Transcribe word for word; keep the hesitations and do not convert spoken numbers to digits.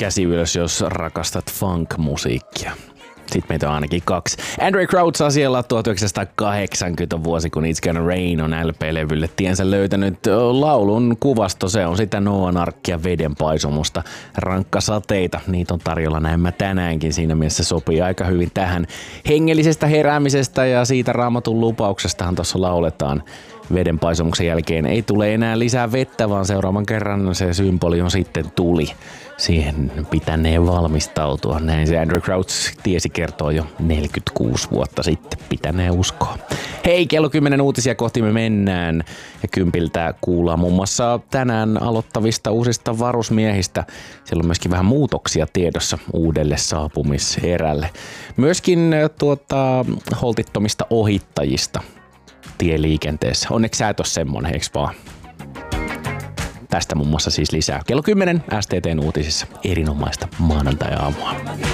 käsi ylös, jos rakastat funk-musiikkia. Sitten meitä on ainakin kaksi. Andre Crouch asialla tuhatyhdeksänsataakahdeksankymmentä vuosi, kun It's Gonna Rain on L P-levylle tiensä löytänyt. Laulun kuvasto, se on sitä Noan arkkia vedenpaisumusta. Rankka sateita, niitä on tarjolla näemmä tänäänkin. Siinä mielessä sopii aika hyvin tähän hengellisestä heräämisestä ja siitä Raamatun lupauksestahan tuossa lauletaan. Vedenpaisumuksen jälkeen ei tule enää lisää vettä, vaan seuraavan kerran se symboli on sitten tuli. Siihen pitäneen valmistautua. Näin se Andre Crouch tiesi kertoo jo neljäkymmentäkuusi vuotta sitten. Pitäneen uskoa. Hei, kello kymmenen uutisia kohti me mennään. Ja kympiltä kuullaan muun muassa tänään aloittavista uusista varusmiehistä. Siellä on myöskin vähän muutoksia tiedossa uudelle saapumiserälle. Myöskin tuota, holtittomista ohittajista tieliikenteessä. Onneksi sä et ole semmonen, eiks vaan? Tästä muun muassa siis lisää. Kello kymmenen S T T:n uutisissa. Erinomaista maanantai-aamua.